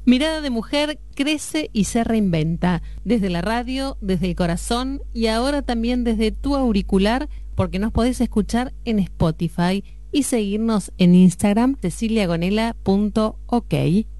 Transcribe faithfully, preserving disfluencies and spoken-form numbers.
Mirada de Mujer crece y se reinventa, desde la radio, desde el corazón y ahora también desde tu auricular, porque nos podés escuchar en Spotify y seguirnos en Instagram cecilia gonela punto ok.